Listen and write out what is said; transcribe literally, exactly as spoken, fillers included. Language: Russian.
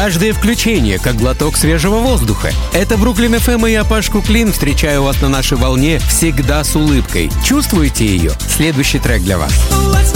Каждое включение, как глоток свежего воздуха. Это Бруклин эф эм, и я, Паш Куклин. Встречаю вас на нашей волне всегда с улыбкой. Чувствуете ее? Следующий трек для вас.